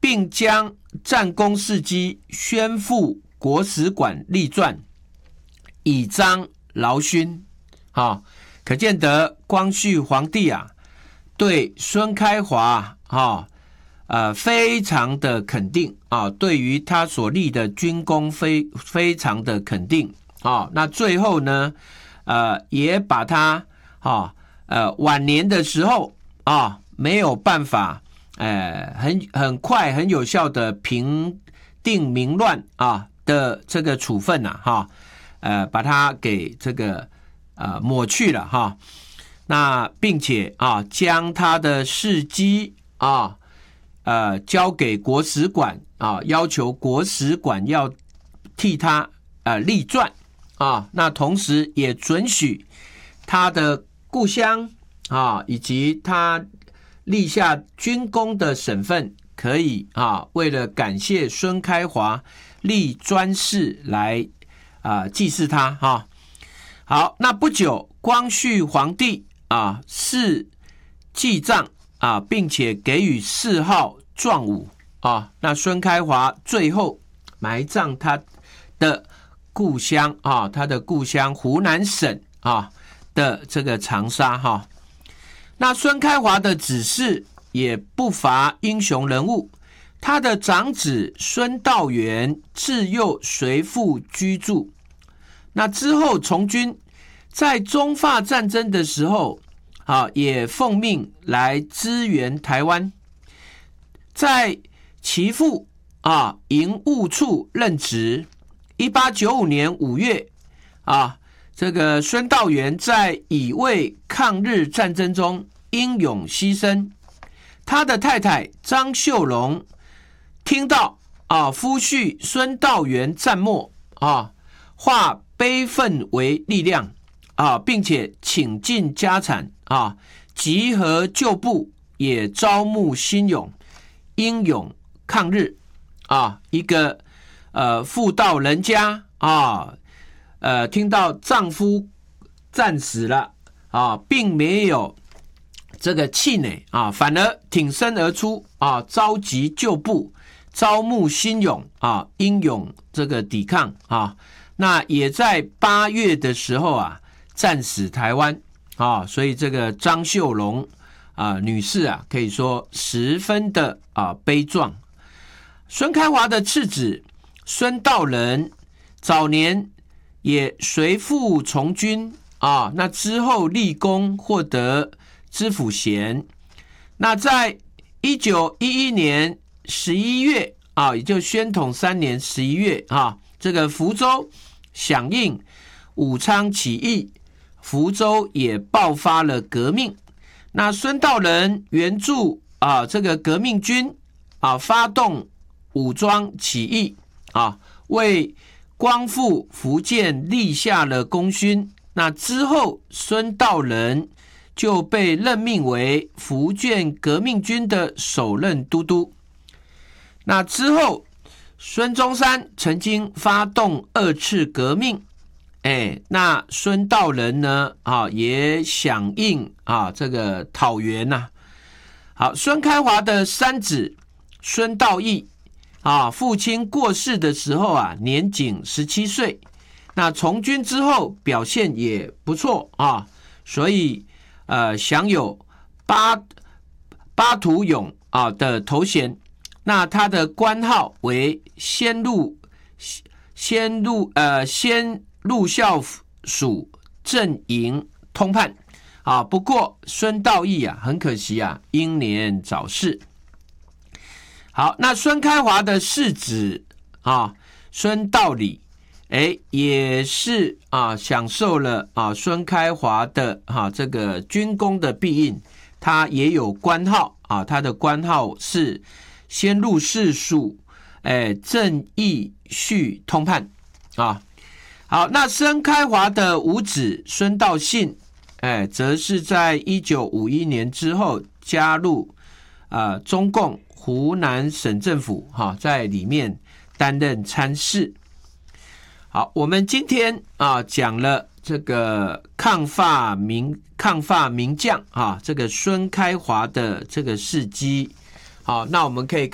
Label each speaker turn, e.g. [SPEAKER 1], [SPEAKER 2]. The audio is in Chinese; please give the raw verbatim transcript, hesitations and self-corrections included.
[SPEAKER 1] 并将战功事迹宣赴国史馆立传，以彰劳勋。啊，可见得光绪皇帝啊，对孙开华啊，呃，非常的肯定啊，对于他所立的军功非非常的肯定啊。那最后呢，呃，也把他啊，呃，晚年的时候啊，没有办法，呃，很很快很有效的平定民乱啊的这个处分呐、啊，哈，呃，把它给这个。呃，抹去了哈，那并且啊，将他的事迹啊，呃，交给国史馆啊，要求国史馆要替他呃立传啊，那同时也准许他的故乡啊，以及他立下军功的省份，可以啊，为了感谢孙开华立专事来啊祭祀他哈。啊好，那不久，光绪皇帝啊谥祭葬啊，并且给予谥号壮武啊。那孙开华最后埋葬他的故乡啊，他的故乡湖南省啊的这个长沙哈、啊。那孙开华的子嗣也不乏英雄人物，他的长子孙道源自幼随父居住。那之后从军，在中法战争的时候啊，也奉命来支援台湾，在其父啊营务处任职。一八九五年五月啊，这个孙道源在乙未抗日战争中英勇牺牲。他的太太张秀荣听到啊夫婿孙道源战没啊，化悲愤为力量啊，并且倾尽家产啊，集合旧部，也招募新勇，英勇抗日啊。一个呃妇道人家啊，呃听到丈夫战死了啊，并没有这个气馁啊，反而挺身而出啊，召集旧部，招募新勇啊，英勇这个抵抗啊。那也在八月的时候啊，战死台湾啊，所以这个张秀荣啊女士啊，可以说十分的啊悲壮。孙开华的次子孙道仁早年也随父从军啊，那之后立功，获得知府衔。那在一九一一年十一月啊，也就宣统三年十一月啊，这个福州响应武昌起义，福州也爆发了革命。那孙道仁援助啊这个革命军啊，发动武装起义啊，为光复福建立下了功勋。那之后，孙道仁就被任命为福建革命军的首任都督。那之后，孙中山曾经发动二次革命，哎，那孙道仁呢啊也响应啊这个讨袁呐、啊。好，孙开华的三子孙道义啊，父亲过世的时候啊，年仅十七岁。那从军之后表现也不错啊，所以呃享有八八图勇啊的头衔。那他的官号为先入先入呃先入校署正营通判啊。不过孙道义啊，很可惜啊，英年早逝。好，那孙开华的世子啊，孙道理，哎，也是啊，享受了啊孙开华的啊这个军功的庇荫，他也有官号啊，他的官号是先入士署，哎，正义序通判啊。好，那孙开华的五子孙道信，哎，则是在一九五一年之后加入啊中共湖南省政府哈、啊，在里面担任参事。好，我们今天啊讲了这个抗法名抗法名将啊，这个孙开华的这个事迹。好，那我们可以